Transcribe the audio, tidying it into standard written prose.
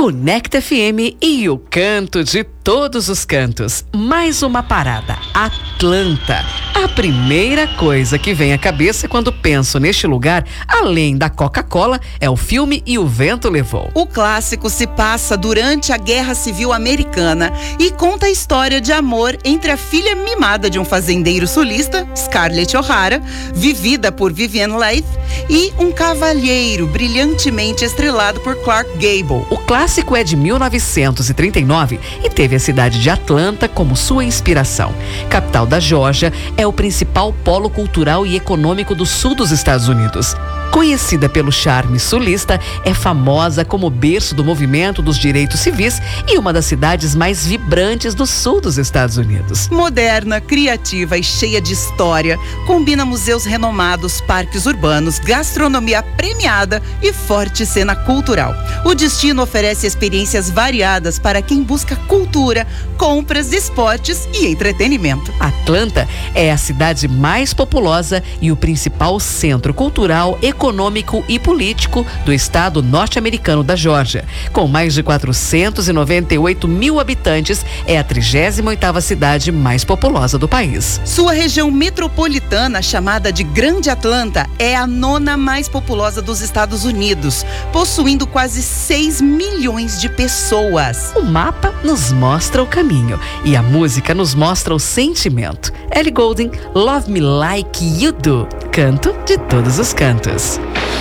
Conecta FM e o canto de todos os cantos. Mais uma parada, Atlanta. A primeira coisa que vem à cabeça quando penso neste lugar, além da Coca-Cola, é o filme E o Vento Levou. O clássico se passa durante a Guerra Civil Americana e conta a história de amor entre a filha mimada de um fazendeiro sulista, Scarlett O'Hara, vivida por Vivien Leigh, e um cavalheiro brilhantemente estrelado por Clark Gable. O clássico é de 1939 e teve a cidade de Atlanta como sua inspiração. Capital da Geórgia, é o principal polo cultural e econômico do sul dos Estados Unidos. Conhecida pelo charme sulista, é famosa como berço do movimento dos direitos civis e uma das cidades mais vibrantes do sul dos Estados Unidos. Moderna, criativa e cheia de história, combina museus renomados, parques urbanos, gastronomia premiada e forte cena cultural. O destino oferece experiências variadas para quem busca cultura, compras, esportes e entretenimento. Atlanta é a cidade mais populosa e o principal centro cultural, econômico e político do estado norte-americano da Geórgia. Com mais de 498 mil habitantes, é a 38ª cidade mais populosa do país. Sua região metropolitana, chamada de Grande Atlanta, é a 9ª mais populosa dos Estados Unidos, possuindo quase 6 milhões de pessoas. O mapa nos mostra o caminho e a música nos mostra o sentimento. Ellie Goulding, Love Me Like You Do, canto de todos os cantos.